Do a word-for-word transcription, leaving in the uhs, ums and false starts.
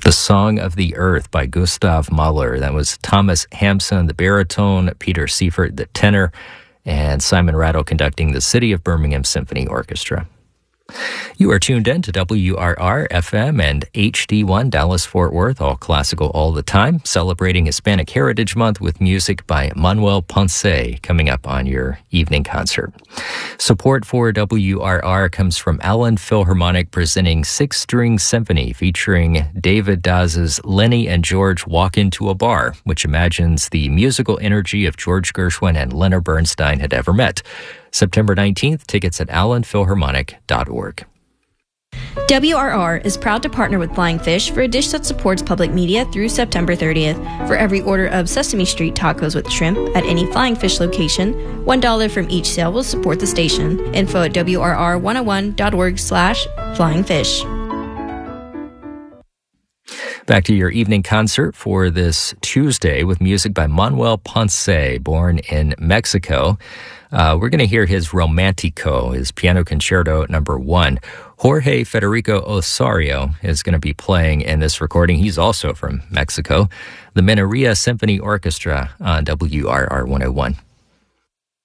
The Song of the Earth by Gustav Mahler. That was Thomas Hampson, the baritone, Peter Seifert, the tenor, and Simon Rattle conducting the City of Birmingham Symphony Orchestra. You are tuned in to W R R F M and H D one Dallas-Fort Worth, all classical all the time, celebrating Hispanic Heritage Month with music by Manuel Ponce coming up on your evening concert. Support for W R R comes from Allen Philharmonic presenting Six String Symphony featuring David Daz's Lenny and George Walk Into a Bar, which imagines the musical energy of George Gershwin and Leonard Bernstein had ever met. September nineteenth, tickets at allen philharmonic dot org. W R R is proud to partner with Flying Fish for a dish that supports public media through September thirtieth. For every order of Sesame Street tacos with shrimp at any Flying Fish location, one dollar from each sale will support the station. Info at W R R one oh one dot org slash flying fish. Back to your evening concert for this Tuesday with music by Manuel Ponce, born in Mexico. Uh, we're going to hear his Romantico, his piano concerto number one. Jorge Federico Osorio is going to be playing in this recording. He's also from Mexico. The Mineria Symphony Orchestra on W R R one oh one.